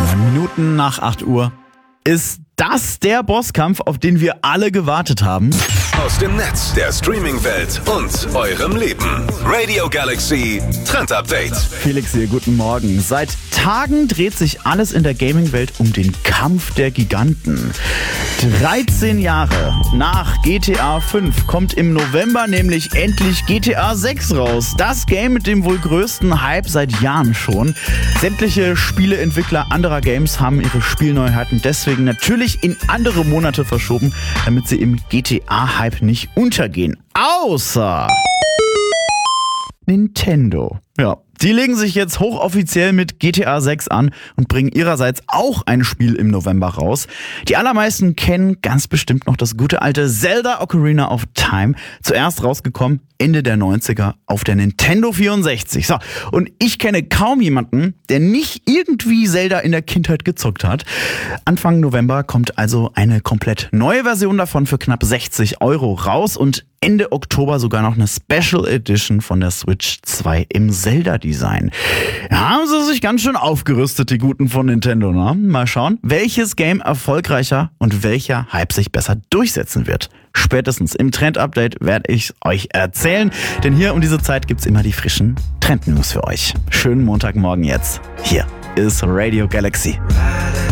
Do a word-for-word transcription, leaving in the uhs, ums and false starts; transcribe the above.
Minuten nach acht Uhr. Ist das der Bosskampf, auf den wir alle gewartet haben? Aus dem Netz, der Streaming-Welt und eurem Leben. Radio Galaxy Trend Update. Felix hier, guten Morgen. Seit Tagen dreht sich alles in der Gaming-Welt um den Kampf der Giganten. dreizehn Jahre nach G T A fünf kommt im November nämlich endlich G T A sechs raus. Das Game mit dem wohl größten Hype seit Jahren schon. Sämtliche Spieleentwickler anderer Games haben ihre Spielneuheiten deswegen natürlich in andere Monate verschoben, damit sie im G T A-Hype nicht untergehen. Außer Nintendo. Ja, die legen sich jetzt hochoffiziell mit G T A sechs an und bringen ihrerseits auch ein Spiel im November raus. Die allermeisten kennen ganz bestimmt noch das gute alte Zelda Ocarina of Time. Zuerst rausgekommen Ende der neunziger auf der Nintendo vierundsechzig. So, und ich kenne kaum jemanden, der nicht irgendwie Zelda in der Kindheit gezockt hat. Anfang November kommt also eine komplett neue Version davon für knapp sechzig Euro raus und Ende Oktober sogar noch eine Special Edition von der Switch zwei im Zelda-Design. Ja, haben sie sich ganz schön aufgerüstet, die Guten von Nintendo, ne? Mal schauen, welches Game erfolgreicher und welcher Hype sich besser durchsetzen wird. Spätestens im Trend-Update werde ich euch erzählen, denn hier um diese Zeit gibt's immer die frischen Trend-News für euch. Schönen Montagmorgen jetzt. Hier ist Radio Galaxy.